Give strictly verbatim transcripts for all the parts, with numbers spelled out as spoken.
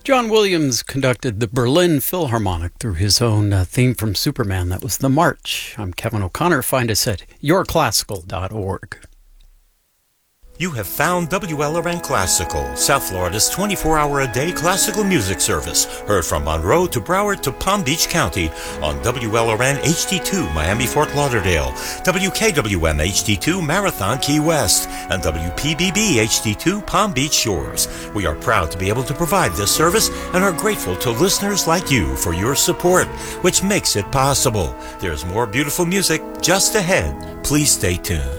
John Williams conducted the Berlin Philharmonic through his own uh, theme from Superman. That was The March. I'm Kevin O'Connor. Find us at your classical dot org. You have found W L R N Classical, South Florida's twenty-four hour a day classical music service. Heard from Monroe to Broward to Palm Beach County on W L R N H D two Miami Fort Lauderdale, W K W M H D two Marathon Key West, and W P B B H D two Palm Beach Shores. We are proud to be able to provide this service and are grateful to listeners like you for your support, which makes it possible. There's more beautiful music just ahead. Please stay tuned.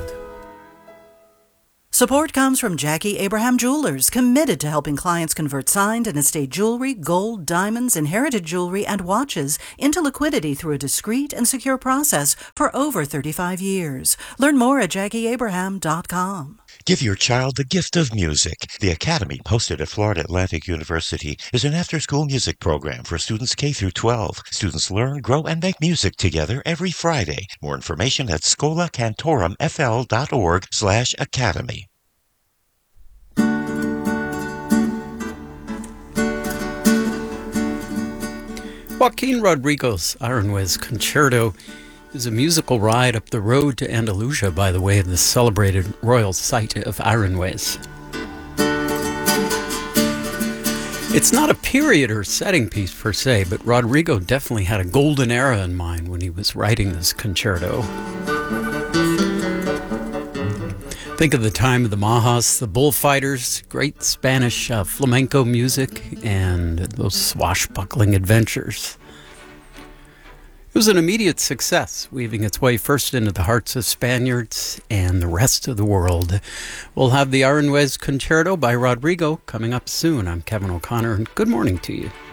Support comes from Jackie Abraham Jewelers, committed to helping clients convert signed and estate jewelry, gold, diamonds, inherited jewelry, and watches into liquidity through a discreet and secure process for over thirty-five years. Learn more at jackie abraham dot com. Give your child the gift of music. The Academy, hosted at Florida Atlantic University, is an after-school music program for students K through twelve. Students learn, grow, and make music together every Friday. More information at scola cantorum f l dot org slash academy. Joaquin Rodrigo's Aranjuez Concerto is a musical ride up the road to Andalusia by the way of the celebrated royal site of Aranjuez. It's not a period or setting piece per se, but Rodrigo definitely had a golden era in mind when he was writing this concerto. Think of the time of the Majas, the bullfighters, great Spanish uh, flamenco music, and those swashbuckling adventures. It was an immediate success, weaving its way first into the hearts of Spaniards and the rest of the world. We'll have the Aranjuez Concerto by Rodrigo coming up soon. I'm Kevin O'Connor, and good morning to you.